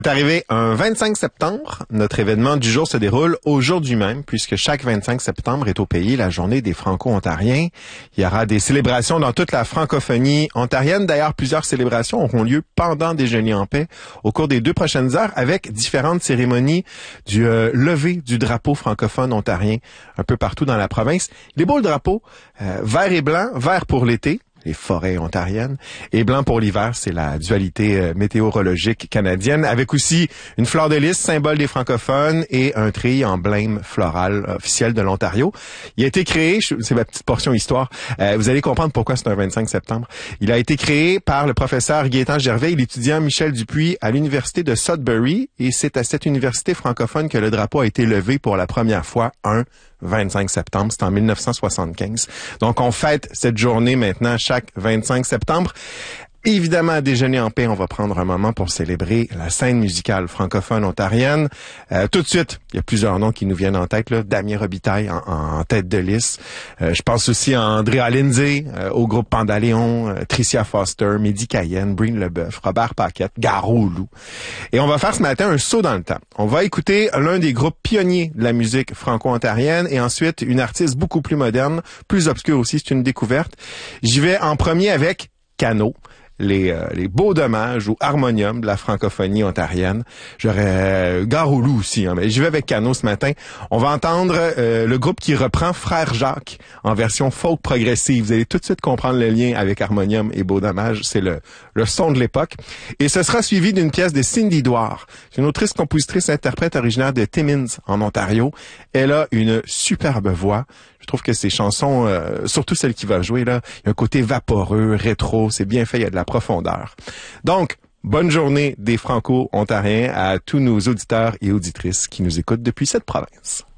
C'est arrivé un 25 septembre. Notre événement du jour se déroule aujourd'hui même, puisque chaque 25 septembre est au pays la journée des Franco-Ontariens. Il y aura des célébrations dans toute la francophonie ontarienne. D'ailleurs, plusieurs célébrations auront lieu pendant Déjeuner en paix au cours des 2 prochaines heures avec différentes cérémonies du lever du drapeau francophone ontarien un peu partout dans la province. Il est beau le drapeau, vert et blanc, vert pour l'été, les forêts ontariennes, et blanc pour l'hiver, c'est la dualité météorologique canadienne, avec aussi une fleur de lys, symbole des francophones, et un treillis emblème floral officiel de l'Ontario. Il a été créé, c'est ma petite portion histoire, vous allez comprendre pourquoi c'est un 25 septembre. Il a été créé par le professeur Gaétan Gervais et l'étudiant Michel Dupuis à l'université de Sudbury, et c'est à cette université francophone que le drapeau a été levé pour la première fois un 25 septembre, c'est en 1975. Donc, on fête cette journée maintenant chaque 25 septembre. Évidemment, à Déjeuner en paix, on va prendre un moment pour célébrer la scène musicale francophone ontarienne. Tout de suite, il y a plusieurs noms qui nous viennent en tête, là. Damien Robitaille en tête de liste. Je pense aussi à Andrea Lindsay, au groupe Pandaléon, Tricia Foster, Mehdi Cayenne, Breen Leboeuf, Robert Paquette, Garou Lou. Et on va faire ce matin un saut dans le temps. On va écouter l'un des groupes pionniers de la musique franco-ontarienne et ensuite une artiste beaucoup plus moderne, plus obscure aussi, c'est une découverte. J'y vais en premier avec Cano. Les beaux dommages ou harmonium de la francophonie ontarienne. J'aurais Garoulou aussi, hein, mais je vais avec Cano ce matin. On va entendre le groupe qui reprend Frère Jacques en version folk progressive. Vous allez tout de suite comprendre le lien avec harmonium et beaux dommages. C'est le son de l'époque. Et ce sera suivi d'une pièce de Cindy Douard. C'est une autrice, compositrice, interprète originaire de Timmins, en Ontario. Elle a une superbe voix. Je trouve que ces chansons, surtout celle qui va jouer, là, il y a un côté vaporeux, rétro, c'est bien fait, il y a de la profondeur. Donc, bonne journée des Franco-Ontariens à tous nos auditeurs et auditrices qui nous écoutent depuis cette province.